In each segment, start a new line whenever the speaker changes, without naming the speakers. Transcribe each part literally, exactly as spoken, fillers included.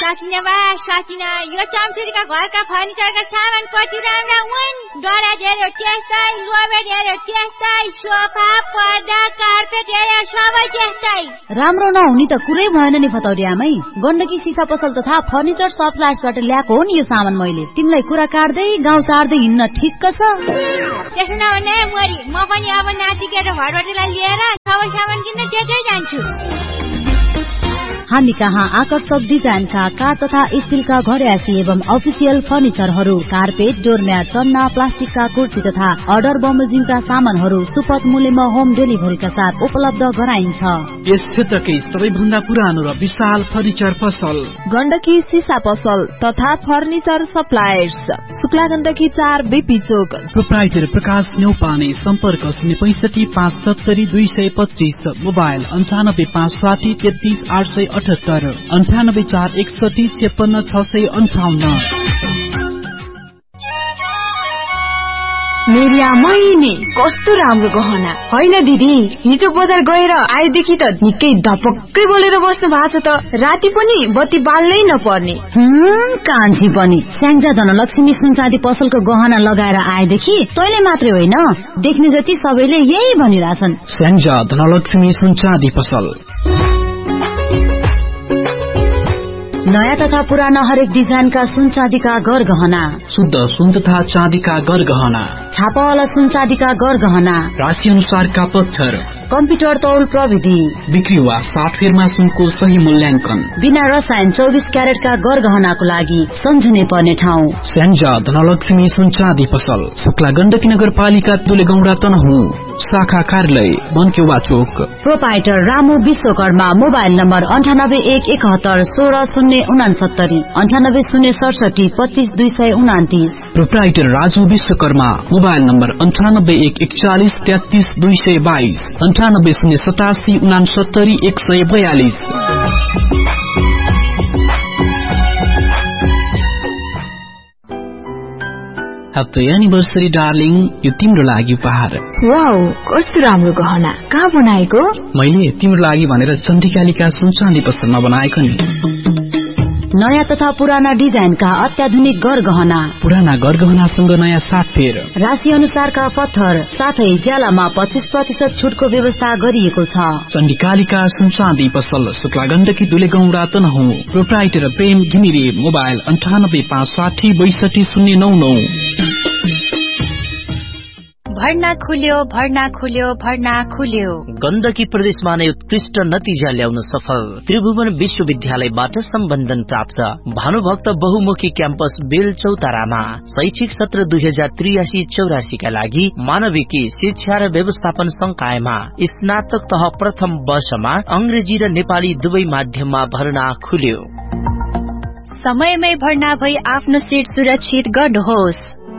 सकिने बा सकिने यो चम्चुरीका घरका फर्निचरका सामान कति राम्रा हुन्। दराज हेऱ्यो त्यस्तै, लोबेट हेऱ्यो त्यस्तै, सोफा पर्दा कार्पेट हेऱ्यो सबै त्यस्तै।
राम्रो नहुने त कुरै भएन नि फतौरी आमै। गण्डकी सिसा पसल तथा फर्निचर सप्लायर्सबाट ल्याएको हो नि यो सामान मैले। तिमीलाई कुरा काट्दै गाउँ सार्दै हिँड्न ठिक्क छ।
त्यसो नभने मोरी म पनि अब नाति केटा भरभटेलाई लिएर सबै सामान किन्न त्यतै जान्छु।
हामी कहाँ आकर्षक डिजाइनका काठ तथा स्टिलका घरयासी एवं अफिसियल फर्निचरहरू, कार्पेट, डोरम्याट, सन्ना, प्लास्टिकका कुर्सी तथा अर्डर बमोजिमका सामानहरू सुपथ मूल्यमा होम डेलिभरीका साथ उपलब्ध गराइन्छ।
यस क्षेत्रकै सबैभन्दा पुरानो र विशाल फर्निचर पसल
गण्डकी सिसा पसल तथा फर्निचर सप्लायर्स, शुक्ला गण्डकी चार बीपी चोक।
प्रोप्राइटर प्रकाश न्यौपाने, सम्पर्क शून्य पैंसठी पाँच सत्तरी दुई सय पच्चीस, मोबाइल अन्ठानब्बे पाँच साठी तेत्तीस आठ सय अठहत्तर, अन्ठानब्बे चार एकसठी छप्पन्न छ सय अन्ठाउन्न।
मेरी आमाइनी कस्तो राम्रो गहना होइन दिदी। हिजो बजार गएर आएदेखि त निकै धपक्कै बोलेर बस्नु भएको छ त। राति पनि बत्ती बाल्नै नपर्ने।
हम्म कान्छी पनि स्याङ्जा धनलक्ष्मी सुनचाँदी पसलको गहना लगाएर आएदेखि तैले मात्रै होइन देख्ने जति सबैले यही भनिरहेछन्।
स्याङ्जा धनलक्ष्मी सुनचाँदी पसल
नयाँ तथा पुराना हरेक डिजाइनका सुन चाँदीका गरगहना,
शुद्ध सुन तथा चाँदीका गरगहना,
छापावाला सुन चाँदीका गरगहना,
राशि अनुसारका पत्थर,
कम्प्युटर तौल प्रविधि,
बिक्री वा साटफेरमा सुनको सही मूल्याङ्कन,
बिना रसायन चौबिस क्यारेटका गरगहनाको लागि सम्झने पर्ने ठाउँ
स्याङ्जा धनलक्ष्मी सुन चाँदी पसल, शुक्ला गण्डकी नगरपालिका तुलेगौडा तनहुँ, शाखा कार्यालय बनकेवा चोक।
Proprietor Ramu Vishwakarma, mobile number अन्ठानब्बे एक एकहत्तर सोह्र शून्य उनासत्तरी, अन्ठानब्बे शून्य सडसठी पच्चीस दुई सय उनातिस।
Proprietor Raju Vishwakarma, mobile number अन्ठानब्बे एक एकचालिस तेत्तीस दुई सय बाइस, अन्ठानब्बे शून्य सतासी उनासत्तरी एक सय बयालिस। ह्याप्पी एनिभर्सरी डार्लिङ, यो तिम्रो लागि उपहार।
वाउ कस्तो राम्रो गहना, कहाँ बनाएको?
मैले तिम्रो लागि भनेर चण्डिकालिका सुनचाँदी पसलमा बनाएको नि।
नयाँ तथा पुराना डिजाइनका अत्याधुनिक गरगहना,
पुराना गरगहनासँग नयाँ साटफेर,
राशि अनुसारका पत्थर, साथै ज्यालामा पच्चीस प्रतिशत छुटको व्यवस्था गरिएको छ।
चण्डिकालिका सुनचाँदी पसल, शुक्ला गण्डकी दुलेगौडा तनहुँ। प्रोप्राइटर प्रेम घिमिरे, मोबाइल अन्ठानब्बे पाँच साठी बैसठी शून्य नौ नौ।
भर्ना खुल्यो भर्ना खुल्यो भर्ना खुल्यो।
गण्डकी प्रदेशमा नै उत्कृष्ट नतिजा ल्याउन सफल त्रिभुवन विश्वविद्यालयबाट सम्बन्धन प्राप्त भानुभक्त बहुमुखी क्याम्पस बेलचौतारामा शैक्षिक सत्र दुई हजार त्रियासी चौरासी का लागि मानविकी शिक्षा र व्यवस्थापन संकायमा स्नातक तह प्रथम वर्षमा अंग्रेजी र नेपाली दुवै माध्यममा भर्ना खुल्यो।
समयमै भर्ना भई आफ्नो सिट सुरक्षित गर्नुहोस्।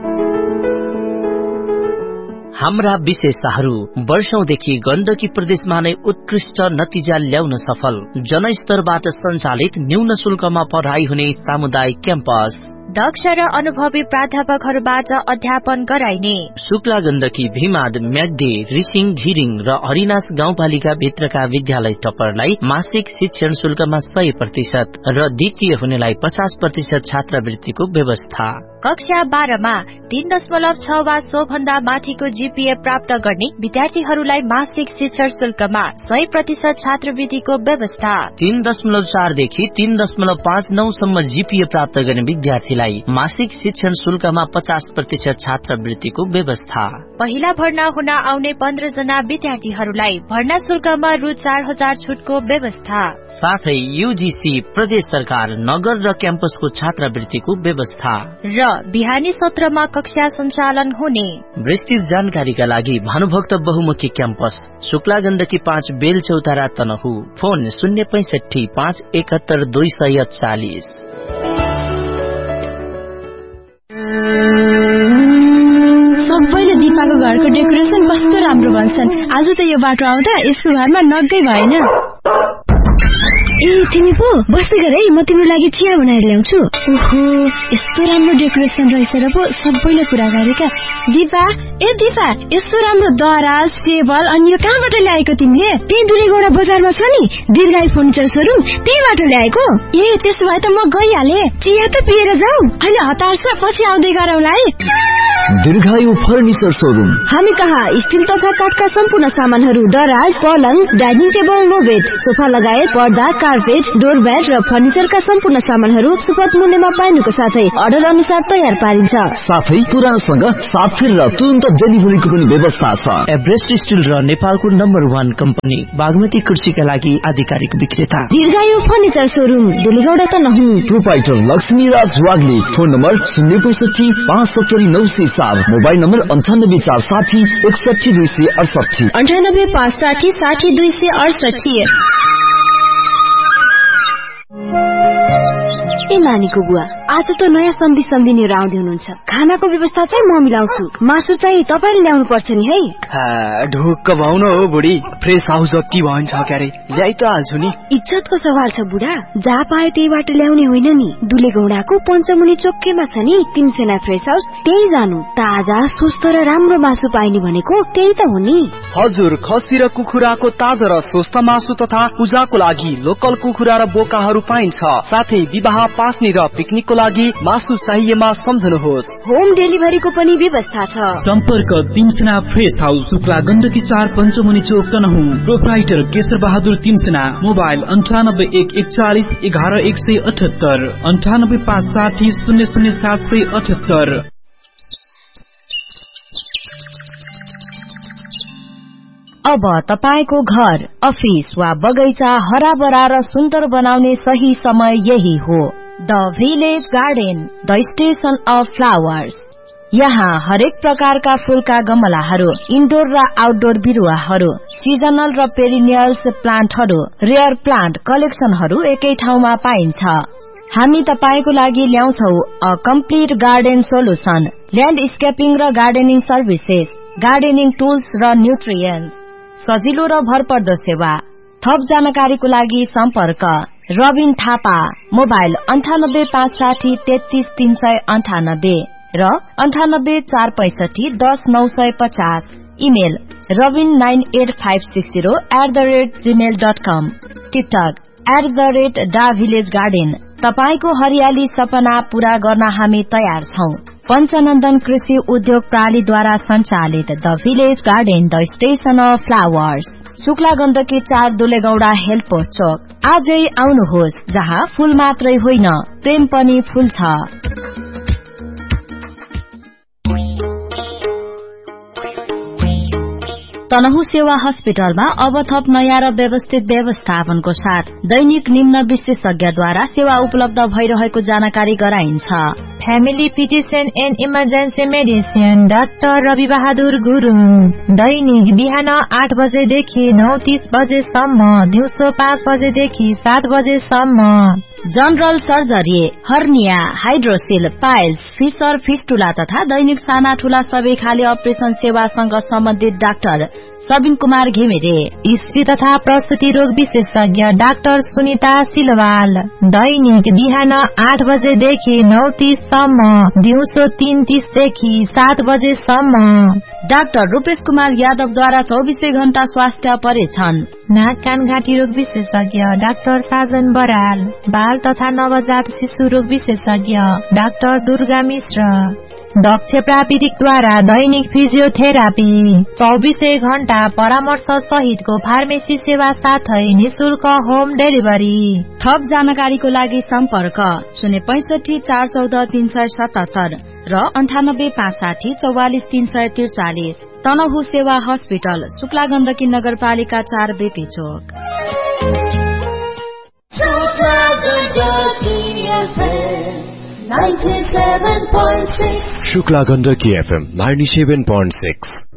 हाम्रा विशेषताहरू वर्षौंदेखि गण्डकी प्रदेशमा नै उत्कृष्ट नतिजा ल्याउन सफल जनस्तरबाट सञ्चालित न्यून शुल्कमा पढाइ हुने सामुदायिक क्याम्पस,
दक्ष र अनुभवी प्राध्यापकहरूबाट अध्यापन गराइने
शुक्ला गण्डकी भीमाद म्याग्दी रिसिङ घिरिङ र हरिनास गाउँपालिका भित्रका विद्यालय टप्परलाई मासिक शिक्षण शुल्कमा सय प्रतिशत र द्वितीय हुनेलाई पचास प्रतिशत छात्रवृत्तिको व्यवस्था।
कक्षा बाह्रमा तीन दशमलव छ वा सो भन्दा माथिको जीपीए प्राप्त गर्ने विद्यार्थीहरूलाई मासिक शिक्षण शुल्कमा सय प्रतिशत छात्रवृत्तिको व्यवस्था।
तीन दशमलव चारदेखि तीन दशमलव पाँच नौसम्म जीपीए प्राप्त गर्ने विद्यार्थीलाई मासिक शिक्षण शुल्कमा पचास प्रतिशत छात्रवृत्तिको व्यवस्था।
पहिला भर्ना हुन आउने पन्ध्र जना विद्यार्थीहरूलाई भर्ना शुल्कमा रु चार हजार छुटको व्यवस्था।
साथै यूजीसी प्रदेश सरकार नगर र क्याम्पसको छात्रवृत्तिको व्यवस्था
र बिहानी सत्रमा कक्षा सञ्चालन हुने।
विस्तृत जानकारीका लागि भानुभक्त बहुमुखी क्याम्पस शुक्ला गण्डकी पाँच बेलचौतारा तनहु, फोन शून्य पैंसठी पाँच एकहत्तर दुई सय चालिस।
सबैले दिपाको घरको डेकोरेसन कस्तो राम्रो भन्छन्। आज त यो बाटो आउँदा यसको घरमा नगै भएन। ए तिमी पो बस्दै गर है, म तिम्रो लागि चिया बनाएर ल्याउँछु। ओहो यस्तो राम्रो डेकोरेसन रहेछ र पो सबैले कुरा गरेका। दिपा ए दिपा यस्तो राम्रो दराज टेबल अनि यो कहाँबाट ल्याएको तिमीले? त्यही दुलेगौडा बजारमा छ नि दीर्घायु फर्निचर सोरुम, त्यहीबाट ल्याएको। ए त्यसो भए त म गइहाले, चिया त पिएर जाऊ, अहिले हतार छ पछि आउँदै गरौँला है।
दीर्घायु फर्निचर सोरुम।
हामी कहाँ स्टिल तथा काठका सम्पूर्ण सामानहरू, दराज, पलङ, डाइनिङ टेबल, लो बेड, सोफा लगायत पर्दा, कार्पेट, डोरम्याट र फर्निचरका सम्पूर्ण सामानहरू सुपथ मूल्यमा पाइनुको साथै अर्डर अनुसार तयार पारिन्छ।
साथै पुरानसँग साथ फेर र तुरन्त डेलिभरीको पनि व्यवस्था छ।
एभरेस्ट स्टिल र नेपालको नम्बर वान कम्पनी बागमती कृषिका लागि आधिकारिक विक्रेता
दीर्घायु फर्निचर सोरुम, डेलीगौडा त नहुँ।
प्रोपाइटर लक्ष्मी राज वाग्ले। फोन नम्बर शून्य पैसठी पाँच सत्तरी नौ सय चार, मोबाइल नम्बर अन्ठानब्बे चार साठी एकसठी दुई सय अडसठी,
अन्ठानब्बे पाँच साठी साठी दुई सय अडसठी। ए नानीको बुवा, आज त नयाँ सन्धि सम्झिनेहरू आउँदै हुनुहुन्छ। खानाको व्यवस्था चाहिँ म मिलाउँछु, मासु चाहिँ तपाईँले ल्याउनु पर्छ नि है।
ढुक्क भाउ न हो बुढी, फ्रेस हाउस जति भन्छ क्यारे ल्याइ त हाल्छु नि।
इज्जतको सवाल छ बुढा, जहाँ पाए त्यहीबाट ल्याउने होइन नि। दुलेगौडाको पञ्चमुनि चोकमा छ नि तिनसेना फ्रेस हाउस, त्यही जानु। ताजा स्वस्थ र राम्रो मासु पाइने भनेको त्यही त हो नि।
हजुर, खसी र कुखुराको ताजा र स्वस्थ मासु तथा पूजाको लागि लोकल कुखुरा र बोकाहरू पाइन्छ। साथै विवाह, पास्ने र पिकनिकको लागि मासु चाहिएमा सम्झनुहोस्।
होम डेलिभरीको पनि व्यवस्था छ।
सम्पर्क तिनसेना फ्रेस हाउस, शुक्ला गण्डकी चार, पञ्चमुनि चोक, तनहुँ। प्रोप्राइटर केशर बहादुर तिनसेना। मोबाइल अन्ठानब्बे एक एकचालिस एघार एक सय अठहत्तर, अन्ठानब्बे पाँच साठी शून्य शून्य सात सय अठहत्तर।
अब तपाईको घर, अफिस वा बगैँचा हराभरा र सुन्दर बनाउने सही समय यही हो। The village garden, the station of flowers. यहाँ हरेक प्रकारका फूलका गमलाहरू, इन्डोर र आउटडोर बिरुवाहरू, सिजनल र पेरिनियल्स प्लान्टहरू, रेयर प्लान्ट कलेक्सनहरू एकै ठाउँमा पाइन्छ। हामी तपाईको लागि ल्याउँछौ अ कम्प्लिट गार्डन सोलुसन, ल्यान्डस्केपिङ र गार्डनिङ सर्भिसेस, गार्डनिङ टुल्स र न्युट्रियन्स, सजिलो र भरपर्दो सेवा। थप जानकारीको लागि सम्पर्क रबिन थापा। मोबाइल अन्ठानब्बे पाँच साठी तेत्तीस तीन सय अन्ठानब्बे र अन्ठानब्बे चार पैसठी दस नौ सय पचास। Email Rabin nine at five six zero at the rate Gmail dot com. TikTok at the rate डा भिलेज गार्डन। तपाईको हरियाली सपना पूरा गर्न हामी तयार छौं। पञ्चनन्दन कृषि उद्योग प्रणालीद्वारा सञ्चालित the village garden, the station of flowers, Shukla Gandaki चार, दुलेगौडा हेल्थ पोस्ट चोक। आजै आउनुहोस्, जहाँ फूल मात्रै होइन प्रेम पनि फूल छ। तनहुँ सेवा अस्पतालमा अब थप नयाँ र व्यवस्थित व्यवस्थापनको साथ दैनिक निम्न विशेषज्ञद्वारा सेवा उपलब्ध भइरहेको जानकारी गराइन्छ।
Family physician and emergency medicine doctor Rabi Bahadur Gurung, दैनिक बिहान आठ बजेदेखि नौ तीस बजेसम्म, दिउँसो पाँच बजेदेखि सात बजेसम्म।
General surgery, hernia, hydroxyl, piles, fissure, fistula तथा दैनिक साना ठूला सबै खाले अपरेशन सेवासँग सम्बन्धित डाक्टर सबिन कुमार घिमिरे।
स्त्री तथा प्रसुति रोग विशेषज्ञ डाक्टर सुनिता सिलवाल, दैनिक बिहान आठ बजेदेखि नौ तीससम्म, दिउँसो तीन तीसदेखि सात बजेसम्म।
डाक्टर रूपेश कुमार यादवद्वारा चौबिसै घण्टा स्वास्थ्य परीक्षण।
नाक कान घाँटी रोग विशेषज्ञ डाक्टर साजन बराल, बाल तथा नवजात शिशु रोग विशेषज्ञ डाक्टर दुर्गा मिश्र। दक्ष प्राविधिकद्वारा दैनिक फिजियोथेरापी, चौबिसै घण्टा परामर्श सहितको फार्मेसी सेवा साथै निशुल्क होम डेलिभरी।
थप जानकारीको लागि सम्पर्क शून्य पैसठी चार चौध तीन सय सतहत्तर र अन्ठानब्बे पाँच साठी चौवालिस तीन सय त्रिचालिस। तनहुँ सेवा अस्पताल, शुक्ला गण्डकी नगरपालिका चार, बेपी चोक।
Shukla Gandaki FM ninety seven point six.